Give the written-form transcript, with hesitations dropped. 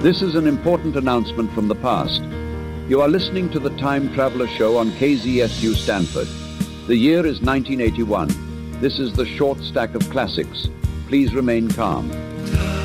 This is an important announcement from the past. You are listening to the Time Traveler Show on KZSU Stanford. The year is 1981. This is the short stack of classics. Please remain calm.